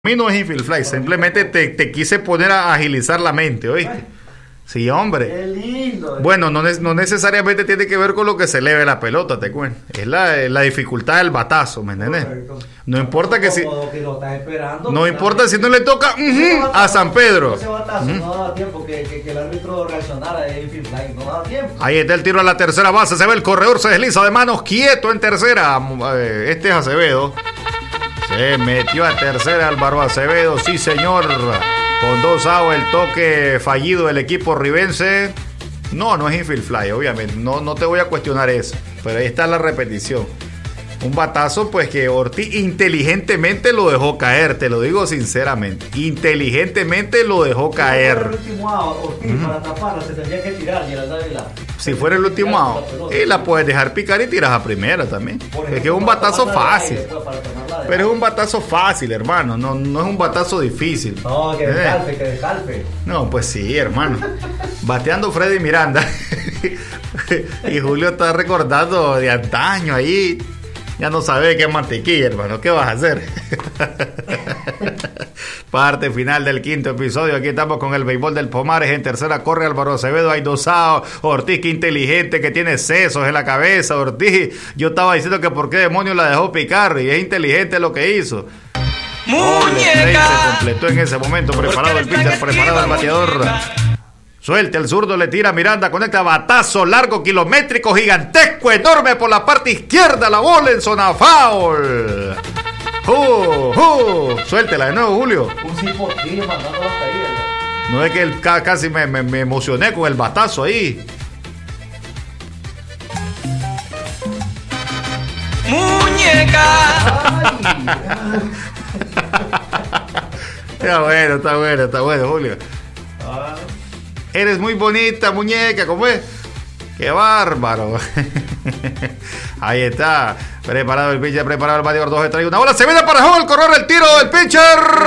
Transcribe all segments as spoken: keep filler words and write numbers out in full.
A mí no es infilfly, simplemente te, te quise poner a agilizar la mente, ¿oíste? Sí, hombre. Qué lindo. Bueno, no, no necesariamente tiene que ver con lo que se eleve la pelota, te cuento. Es la, la dificultad del batazo, ¿me entiendes? No importa que si... No importa si no le toca uh-huh, a San Pedro. Ese batazo uh-huh. no daba tiempo que, que, que el árbitro reaccionara de infilfly, no daba tiempo. Ahí está el tiro a la tercera base, se ve el corredor, se desliza de manos, quieto en tercera. Este es Acevedo. Se metió a tercera Álvaro Acevedo, sí señor. Con dos outs, el toque fallido del equipo ribense. No, no es infield fly, obviamente. No, no te voy a cuestionar eso. Pero ahí está la repetición. Un batazo, pues que Ortiz inteligentemente lo dejó caer, te lo digo sinceramente. Inteligentemente lo dejó caer. Si fuera el último out, Ortiz, uh-huh. para taparla, se tendría que tirar y la Si fuera el último out, y la puedes dejar picar y tiras a primera también. Ejemplo, es que es un batazo fácil. Pero es un batazo fácil, hermano. No, no es un batazo difícil. No, que descalfe, que descalfe. No, pues sí, hermano. Bateando Freddy Miranda. Y Julio está recordando de antaño ahí. Ya no sabe qué es mantequilla, hermano. ¿Qué vas a hacer? Parte final del quinto episodio. Aquí estamos con el béisbol del Pomares. En tercera corre Álvaro Acevedo. Hay dos outs. Ortiz, qué inteligente, que tiene sesos en la cabeza. Ortiz, yo estaba diciendo que por qué demonios la dejó picar. Y es inteligente lo que hizo. ¡Muñeca! Se completó en ese momento. Preparado el pitcher, preparado el bateador. Suelta el zurdo, le tira Miranda, conecta batazo largo, kilométrico, gigantesco, enorme por la parte izquierda, la bola en zona foul. Uh, uh, suéltela de nuevo, Julio. Un cipotillo mandando hasta ahí, ¿verdad? No es que el, casi me, me, me emocioné con el batazo ahí. ¡Muñeca! Está bueno, está bueno, está bueno, Julio. Ah. Eres muy bonita, muñeca, ¿cómo es? ¡Qué bárbaro! Ahí está. Preparado el pitcher, preparado el bateador. Dos trae una bola. Se viene para el juego, el corredor, el tiro del pitcher.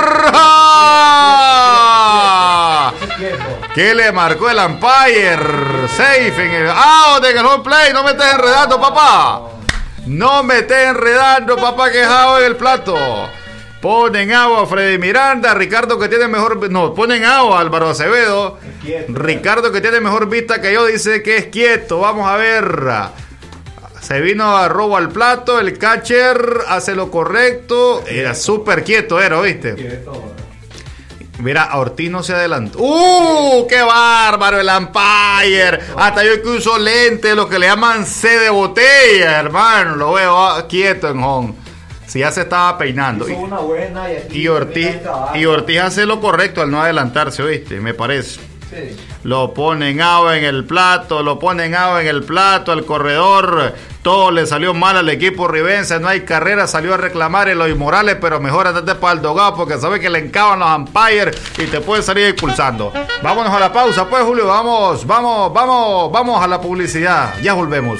¡Ah! ¿Qué le marcó el umpire? Safe en el out en el home play. No me estés enredando, papá. No me estés enredando, papá, que es out en el plato. Ponen agua a Freddy Miranda, Ricardo que tiene mejor... No, ponen agua a Álvaro Acevedo. Quieto, Ricardo que tiene mejor vista que yo dice que es quieto. Vamos a ver. Se vino a robo al plato, el catcher hace lo correcto. Era súper quieto, era, ¿viste? Quieto. Mira, Ortiz no se adelantó. ¡Uh! ¡Qué bárbaro el umpire! Hasta yo que uso lente, lo que le llaman C de botella, hermano. Lo veo quieto en home. Si ya se estaba peinando. Hizo una buena y, aquí y, Ortiz, y Ortiz hace lo correcto al no adelantarse, ¿oíste? Me parece. Sí. Lo ponen agua en el plato, lo ponen agua en el plato al corredor. Todo le salió mal al equipo ribense. No hay carrera, salió a reclamar Eloy Morales, pero mejor andate para el dogado porque sabe que le encaban los umpires y te puede salir expulsando. Vámonos a la pausa, pues, Julio. Vamos, vamos, vamos, vamos a la publicidad. Ya volvemos.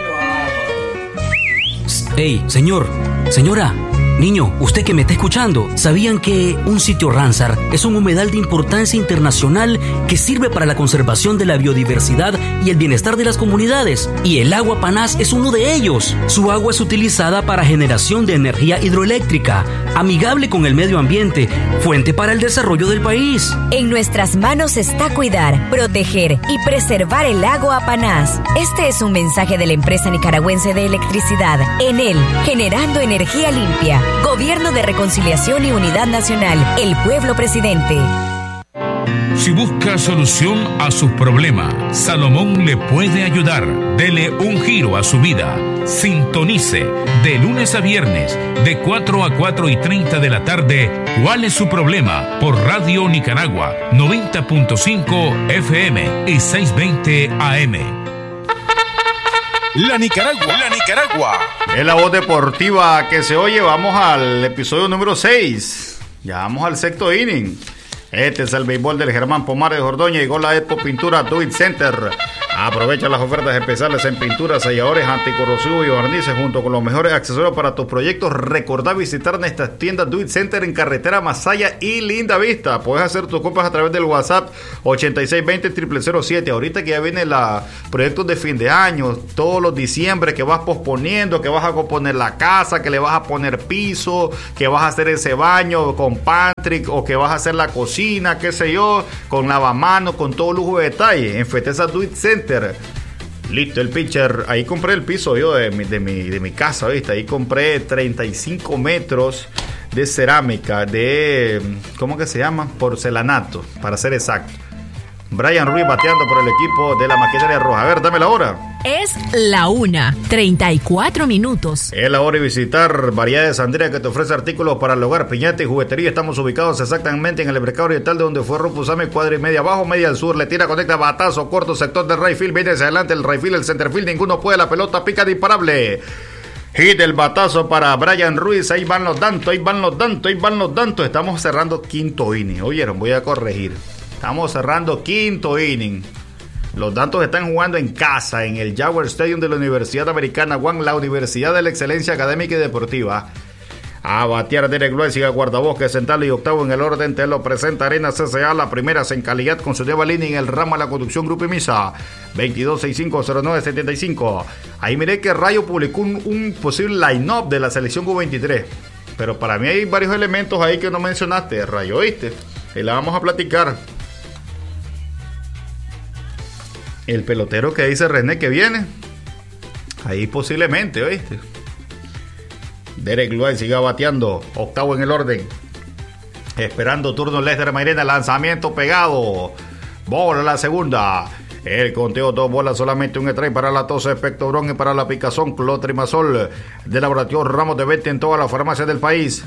Hey, señor, señora, niño, usted que me está escuchando, ¿sabían que un sitio Ramsar es un humedal de importancia internacional que sirve para la conservación de la biodiversidad y el bienestar de las comunidades? Y el agua Panás es uno de ellos. Su agua es utilizada para generación de energía hidroeléctrica, amigable con el medio ambiente, fuente para el desarrollo del país. En nuestras manos está cuidar, proteger y preservar el agua Panás. Este es un mensaje de la empresa nicaragüense de electricidad, Enel, generando energía limpia. Gobierno de Reconciliación y Unidad Nacional. El pueblo presidente. Si busca solución a sus problemas, Salomón le puede ayudar. Dele un giro a su vida. Sintonice de lunes a viernes de cuatro a cuatro y treinta de la tarde. ¿Cuál es su problema? Por Radio Nicaragua noventa punto cinco F M y seiscientos veinte A M. La Nicaragua, la Nicaragua. Es la voz deportiva que se oye. Vamos al episodio número seis. Ya vamos al sexto inning. Este es el béisbol del Germán Pomares de Ordóñez. Llegó la Expo Pintura Do It Center. Aprovecha las ofertas especiales en pinturas, selladores, anticorrosivos y barnices junto con los mejores accesorios para tus proyectos. Recordá visitar nuestras tiendas Do It Center en carretera Masaya y Linda Vista. Puedes hacer tus compras a través del WhatsApp ochenta y seis veinte, cero cero cero siete. Ahorita que ya vienen los proyectos de fin de año, todos los diciembre que vas posponiendo, que vas a componer la casa, que le vas a poner piso, que vas a hacer ese baño con pantry o que vas a hacer la cocina, qué sé yo, con lavamanos, con todo lujo de detalle. En Fetesa Do It Center. Listo el pitcher. Ahí compré el piso yo de mi, de mi, de mi casa, ¿viste? Ahí compré treinta y cinco metros de cerámica, de, ¿cómo que se llama? Porcelanato, para ser exacto. Brian Ruiz bateando por el equipo de la maquinaria roja. A ver, dame la hora. Es la una, treinta y cuatro minutos. Es la hora de visitar Variedades Andrea, que te ofrece artículos para el hogar, piñata y juguetería. Estamos ubicados exactamente en el mercado oriental, de donde fue Rupusame, cuadra y media abajo, media al sur. Le tira, conecta, batazo, corto, sector del right field. Viene hacia adelante el right field, el center field. Ninguno puede, la pelota pica de imparable. Hit el batazo para Brian Ruiz. Ahí van los dantos, ahí van los dantos, ahí van los dantos. Estamos cerrando quinto inning. Oyeron, voy a corregir. Estamos cerrando quinto inning. Los Dantos están jugando en casa, en el Jaguar Stadium de la Universidad Americana One, la Universidad de la Excelencia Académica y Deportiva. A batear Derek Lloyd, sigue guardabosque central y octavo en el orden. Te lo presenta Arena C C A, la primera en calidad con su nueva línea en el ramo de la conducción Grupo Imisa. veintidós sesenta y cinco cero nueve setenta y cinco. Ahí miré que Rayo publicó un, un posible line-up de la selección U veintitrés. Pero para mí hay varios elementos ahí que no mencionaste, Rayo, ¿oíste? Y la vamos a platicar. El pelotero que dice René que viene, ahí posiblemente, ¿oíste? Derek Lloyd sigue bateando, octavo en el orden, esperando turno Lester Mairena, lanzamiento pegado, bola la segunda, el conteo dos bolas, solamente un strike para la tos, Espectobrón y para la picazón, Clotrimazol de Laboratorio Ramos de venta en todas las farmacias del país.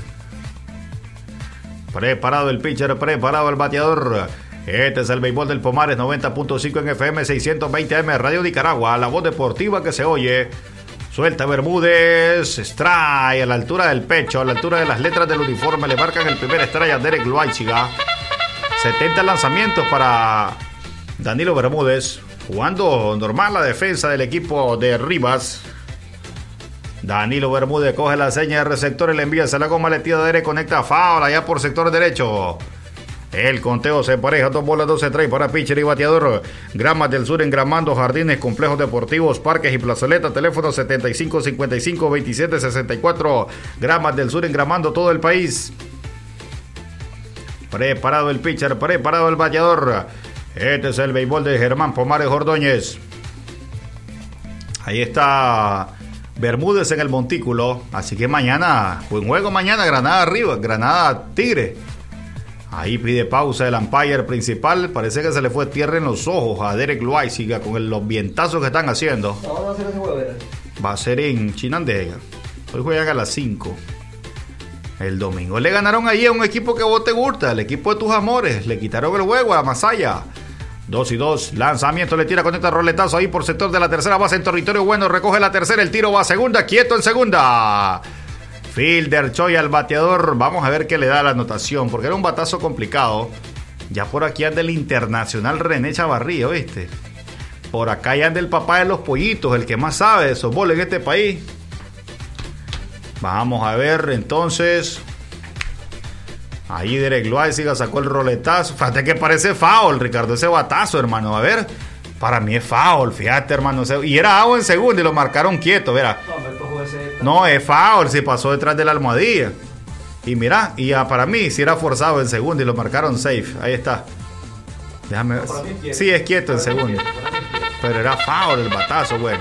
Preparado el pitcher, preparado el bateador. Este es el béisbol del Pomares, noventa punto cinco en F M, seiscientos veinte A M, Radio Nicaragua, la voz deportiva que se oye. Suelta Bermúdez, strike a la altura del pecho, a la altura de las letras del uniforme, le marcan el primer strike a Derek Lloyd. setenta lanzamientos para Danilo Bermúdez, jugando normal la defensa del equipo de Rivas. Danilo Bermúdez coge la seña de receptor y le envía, se la goma metida de Derek, conecta foul allá por sector derecho. El conteo se empareja, dos bolas, doce strikes para pitcher y bateador. Gramas del Sur, engramando jardines, complejos deportivos, parques y plazoletas. Teléfono setenta y cinco cincuenta y cinco veintisiete sesenta y cuatro. Gramas del Sur, engramando todo el país. Preparado el pitcher, preparado el bateador. Este es el béisbol de Germán Pomares Ordóñez. Ahí está Bermúdez en el montículo. Así que mañana, buen juego mañana, Granada arriba, Granada Tigre. Ahí pide pausa el umpire principal. Parece que se le fue tierra en los ojos a Derek Lloyd, siga con el, los vientazos que están haciendo. ¿Dónde va a ser ese juego? Va a ser en Chinandega. Hoy juegan a las cinco. El domingo le ganaron ahí a un equipo que vos te gusta, el equipo de tus amores. Le quitaron el juego a Masaya. dos y dos. Lanzamiento, le tira, conecta roletazo ahí por sector de la tercera base en territorio bueno. Recoge la tercera, el tiro va a segunda, quieto en segunda. Fielder Choi al bateador. Vamos a ver qué le da la anotación, porque era un batazo complicado. Ya por aquí anda el internacional René Chavarría, ¿viste? Por acá ya anda el papá de los pollitos, el que más sabe de softball en este país. Vamos a ver entonces. Ahí Derek Lloyd siga, sacó el roletazo. Fíjate que parece foul, Ricardo, ese batazo, hermano. A ver, para mí es foul, fíjate, hermano. Y era agua en segundo y lo marcaron quieto, verá. No, es foul, se pasó detrás de la almohadilla. Y mira, y ya para mí si era forzado en segundo y lo marcaron safe. Ahí está. Déjame ver. Sí, es quieto en segundo. Pero era foul el batazo, bueno.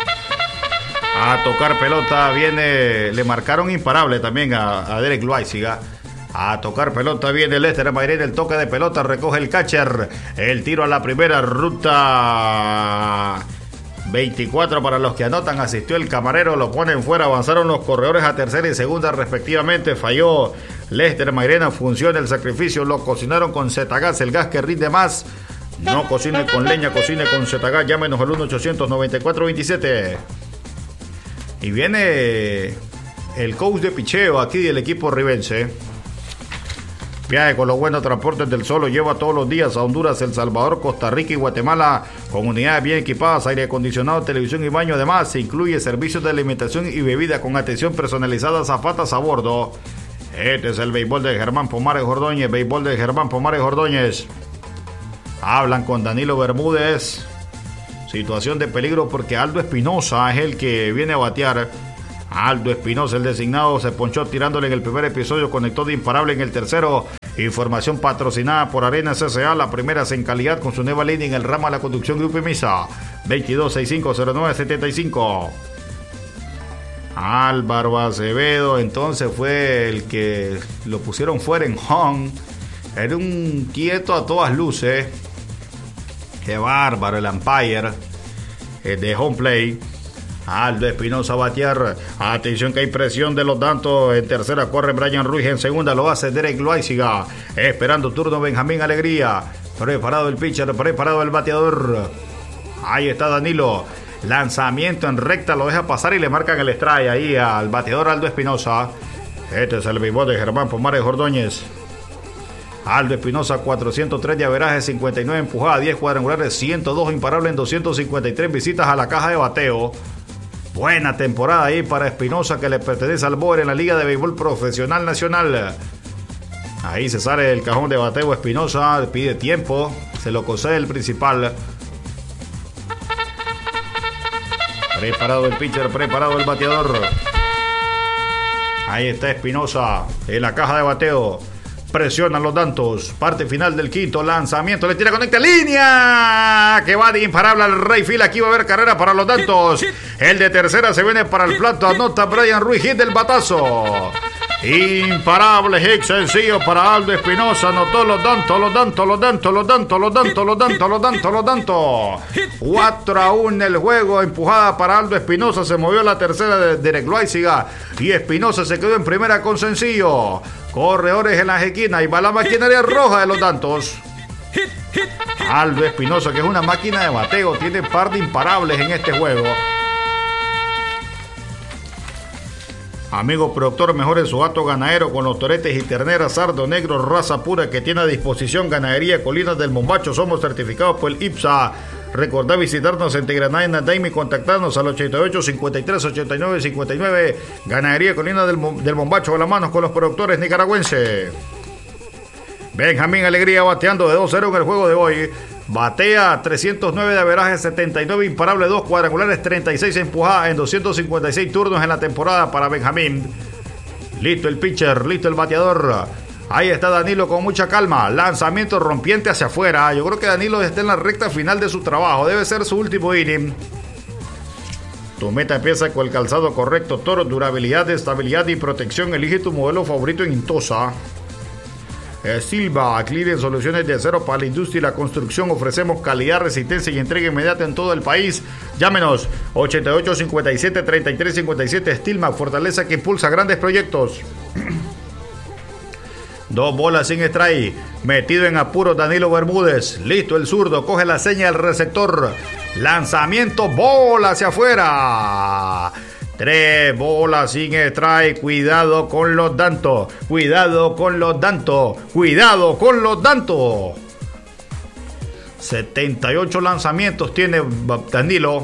A tocar pelota viene, le marcaron imparable también a, a Derek Lloyd, siga. A tocar pelota viene Lester Mairena, el toque de pelota, recoge el catcher. El tiro a la primera, ruta veinticuatro para los que anotan, asistió el camarero, lo ponen fuera, avanzaron los corredores a tercera y segunda respectivamente, falló Lester Mairena, funciona el sacrificio, lo cocinaron con Zetagas, el gas que rinde más. No cocine con leña, cocine con Zetagas, llámenos al uno ochocientos noventa y cuatro veintisiete. Y viene el coach de picheo aquí del equipo ribense. Viaje con los buenos transportes del Sol, lo lleva todos los días a Honduras, El Salvador, Costa Rica y Guatemala, con unidades bien equipadas, aire acondicionado, televisión y baño. Además, se incluye servicios de alimentación y bebida con atención personalizada, zapatas a bordo. Este es el béisbol de Germán Pomares Ordóñez, béisbol de Germán Pomares Ordóñez. Hablan con Danilo Bermúdez. Situación de peligro porque Aldo Espinosa es el que viene a batear. Aldo Espinosa, el designado, se ponchó tirándole en el primer episodio, conectó de imparable en el tercero. Información patrocinada por Arena C C A, la primera en calidad con su nueva línea en el ramo de la conducción Grupo Imisa. veintidós sesenta y cinco cero nueve setenta y cinco. Álvaro Acevedo entonces fue el que lo pusieron fuera en home. Era un quieto a todas luces. Qué bárbaro el umpire de home play. Aldo Espinosa a batear. Atención que hay presión de los Dantos. En tercera corre Brian Ruiz. En segunda lo hace Derek Loaiziga. Esperando turno Benjamín Alegría. Preparado el pitcher. Preparado el bateador. Ahí está Danilo. Lanzamiento en recta. Lo deja pasar y le marcan el strike ahí al bateador Aldo Espinosa. Este es el béisbol de Germán Pomares Ordóñez. Aldo Espinosa, cuatrocientos tres de averaje, cincuenta y nueve empujadas, diez cuadrangulares, ciento dos imparable en doscientas cincuenta y tres visitas a la caja de bateo. Buena temporada ahí para Espinosa, que le pertenece al Boer en la Liga de Béisbol Profesional Nacional. Ahí se sale el cajón de bateo Espinosa, pide tiempo, se lo concede el principal. Preparado el pitcher, preparado el bateador. Ahí está Espinosa en la caja de bateo. Presionan los Dantos. Parte final del quinto. Lanzamiento. Le tira, conecta línea. Que va de imparable al Rey Fila. Aquí va a haber carrera para los Dantos. El de tercera se viene para el plato. Anota Brian Ruiz. Hit del batazo. Imparable hit sencillo para Aldo Espinosa. Anotó los Dantos, los Dantos, los Dantos, los Dantos, los Dantos, los Dantos, los Dantos, los Dantos. cuatro a uno el juego. Empujada para Aldo Espinosa. Se movió a la tercera de Derek Loaiziga. Y Espinosa se quedó en primera con sencillo. Corredores en las esquinas. Y va la maquinaria roja de los Dantos. Aldo Espinosa, que es una máquina de bateo. Tiene par de imparables en este juego. Amigo productor, mejore su gato ganadero con los toretes y terneras sardo negro, raza pura que tiene a disposición. Ganadería Colinas del Mombacho. Somos certificados por el I P S A. Recordá visitarnos en Tigranay, en Andaime y contactarnos al ochenta y ocho, cincuenta y tres, ochenta y nueve, cincuenta y nueve. Ganadería Colinas del, del Mombacho, a la mano con los productores nicaragüenses. Benjamín Alegría bateando de dos cero en el juego de hoy. Batea trescientos nueve de averaje, setenta y nueve imparable, dos cuadrangulares, treinta y seis empujadas en doscientos cincuenta y seis turnos en la temporada para Benjamín. Listo el pitcher, listo el bateador. Ahí está Danilo con mucha calma. Lanzamiento rompiente hacia afuera. Yo creo que Danilo está en la recta final de su trabajo. Debe ser su último inning. Tu meta empieza con el calzado correcto. Toro, durabilidad, estabilidad y protección. Elige tu modelo favorito en Intosa. Eh, Silva, Clear soluciones de acero para la industria y la construcción. Ofrecemos calidad, resistencia y entrega inmediata en todo el país. Llámenos ochenta y ocho, cincuenta y siete, treinta y tres, cincuenta y siete. Stilma, fortaleza que impulsa grandes proyectos. Dos bolas sin strike. Metido en apuros Danilo Bermúdez. Listo el zurdo. Coge la seña del receptor. Lanzamiento. Bola hacia afuera. Tres bolas sin strike. Cuidado con los Dantos. Cuidado con los Dantos. Cuidado con los Dantos. setenta y ocho lanzamientos tiene Danilo.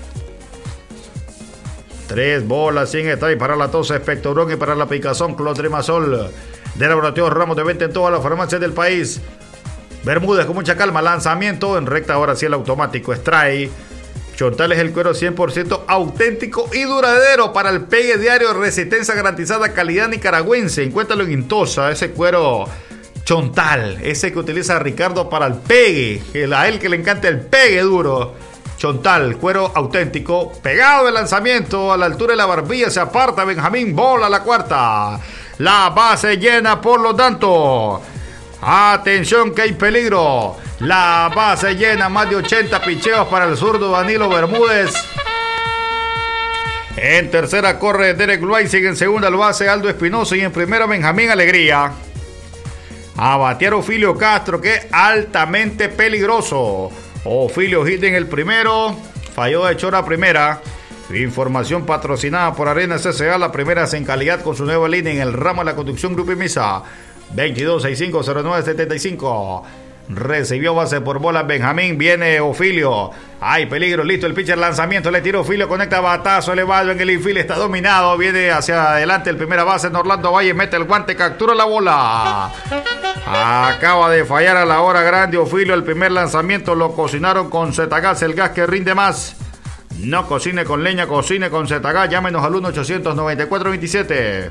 Tres bolas sin strike para la tos, espectorón y para la picazón. Clotrimazol. De Laboratorio Ramos de venta en todas las farmacias del país. Bermúdez con mucha calma. Lanzamiento en recta. Ahora sí el automático. Strike. Chontal es el cuero cien por ciento auténtico y duradero para el pegue diario. Resistencia garantizada. Calidad nicaragüense. Encuéntralo en Intosa. Ese cuero Chontal. Ese que utiliza Ricardo para el pegue. A él que le encanta el pegue duro. Chontal, cuero auténtico. Pegado de lanzamiento. A la altura de la barbilla se aparta Benjamín. Bola a la cuarta. La base llena por los Dantos. Atención que hay peligro. La base llena, más de ochenta picheos para el zurdo Danilo Bermúdez. En tercera corre Derek Loaiziga, en segunda lo hace Aldo Espinosa y en primera Benjamín Alegría. A batear Ofilio Castro, que es altamente peligroso. Ofilio hit en el primero, falló de chora primera. Información patrocinada por Arena C C A, la primera en calidad con su nueva línea en el ramo de la conducción Grupo Imisa. veintidós sesenta y cinco cero nueve setenta y cinco. Recibió base por bola Benjamín. Viene Ofilio. Hay peligro. Listo el pitcher. Lanzamiento. Le tira Ofilio. Conecta batazo elevado en el infield. Está dominado. Viene hacia adelante el primera base en Orlando Valle. Mete el guante. Captura la bola. Acaba de fallar a la hora grande Ofilio. El primer lanzamiento lo cocinaron con Zetagas. El gas que rinde más. No cocine con leña. Cocine con Zetagas. Llámenos al uno ochocientos noventa y cuatro veintisiete.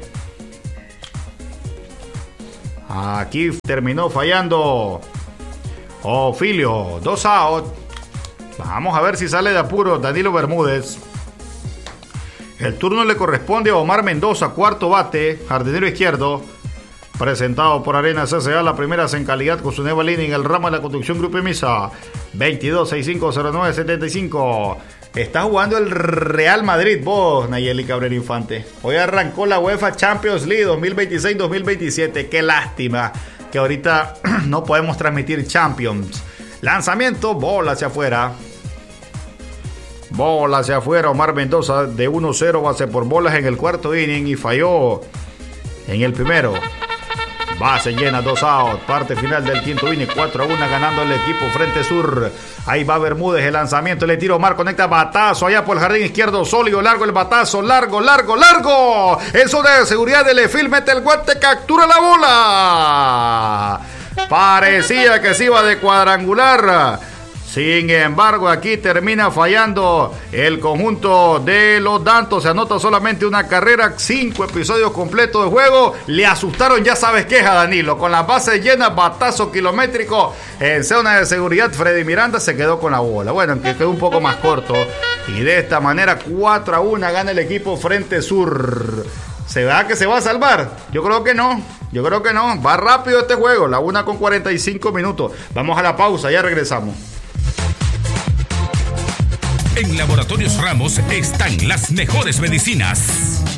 Aquí terminó fallando Ofilio, dos out. Vamos a ver si sale de apuro Danilo Bermúdez. El turno le corresponde a Omar Mendoza, cuarto bate, jardinero izquierdo. Presentado por Arena C C A, la primera en calidad con su nueva línea en el ramo de la construcción Grupo Emisa. veintidós sesenta y cinco cero nueve setenta y cinco. Está jugando el Real Madrid, vos, Nayeli Cabrera Infante. Hoy arrancó la UEFA Champions League dos mil veintiséis dos mil veintisiete. Qué lástima que ahorita no podemos transmitir Champions. Lanzamiento, bola hacia afuera. Bola hacia afuera. Omar Mendoza de uno cero, base por bolas en el cuarto inning y falló en el primero. Base llena, dos out. Parte final del quinto inning, cuatro a uno ganando el equipo Frente Sur. Ahí va Bermúdez, el lanzamiento, le tiro Omar, conecta batazo allá por el jardín izquierdo, sólido, largo el batazo, largo, largo, largo. En zona de seguridad del Efil, mete el guante, captura la bola. Parecía que se iba de cuadrangular. Sin embargo, aquí termina fallando el conjunto de los Dantos. Se anota solamente una carrera, cinco episodios completos de juego. Le asustaron, ya sabes qué, a Danilo. Con las bases llenas, batazo kilométrico. En zona de seguridad, Freddy Miranda se quedó con la bola. Bueno, aunque quedó un poco más corto. Y de esta manera, cuatro a uno gana el equipo Frente Sur. ¿Se va que se va a salvar? Yo creo que no. Yo creo que no. Va rápido este juego. La una con cuarenta y cinco minutos. Vamos a la pausa, ya regresamos. En Laboratorios Ramos están las mejores medicinas.